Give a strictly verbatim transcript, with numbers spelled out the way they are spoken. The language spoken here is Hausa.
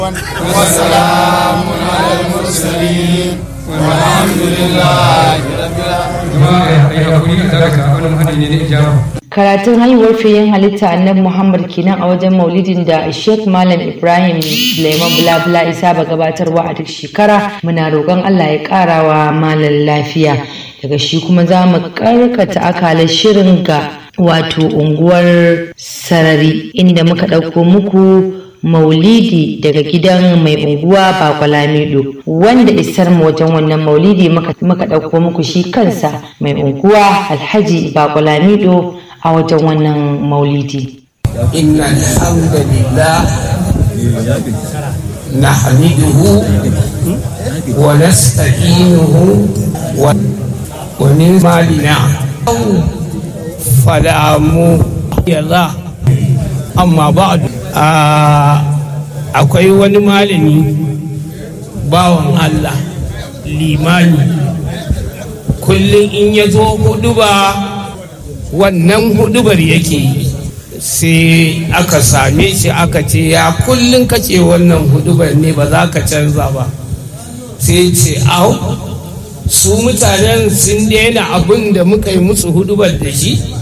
والسلام على المرسلين والحمد لله رب العالمين. Karatun haihuwar fiyen halitta annabi Muhammad kenan a wajen maulidin da Sheikh Malam Ibrahim Suleiman Bulabula isa ba gabatarwa a duk shekara. Muna roƙon Allah ya ƙara wa malam lafiya. Daga shi kuma za mu karkata akalar shirin ga wato unguwar Sarari inda muka ɗauko muku maulidi daga gidan mai unguwa Bako Lamido, wanda isar mu wajen wannan maulidi muka ɗauko muku shi kansa mai unguwa Alhaji Bako Lamido a wajen wannan maulidi. Inna alhamdulillah nahmiduhu wa nasta'inuhu wa min malina falamu yalla amma ba'du. Akwai wani malami bawan Allah limani kullum in ya zo huduba wannan hudubar yake yi, sai aka same shi aka ce ya kullum kace wannan hudubar ne ba za ka canza ba, sai ce au su mutanen sun daina abin da muka yi musu hudubar da shi.